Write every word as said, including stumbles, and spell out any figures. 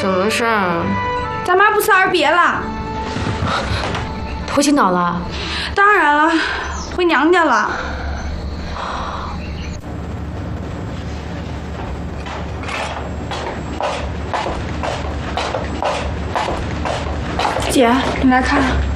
什么事儿？ 咱妈不辞而别了。 回青岛了？ 当然了，回娘家了。姐，你来看。